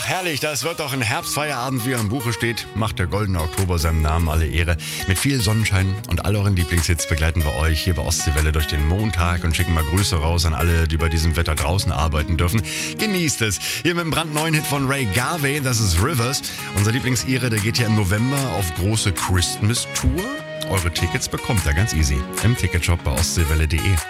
Ach, herrlich, das wird doch ein Herbstfeierabend, wie er im Buche steht. Macht der goldene Oktober seinem Namen alle Ehre. Mit viel Sonnenschein und all euren Lieblingshits begleiten wir euch hier bei Ostseewelle durch den Montag und schicken mal Grüße raus an alle, die bei diesem Wetter draußen arbeiten dürfen. Genießt es. Hier mit dem brandneuen Hit von Ray Garvey, das ist Rivers. Unser Lieblingsire, der geht ja im November auf große Christmas-Tour. Eure Tickets bekommt ihr ganz easy im Ticketshop bei ostseewelle.de.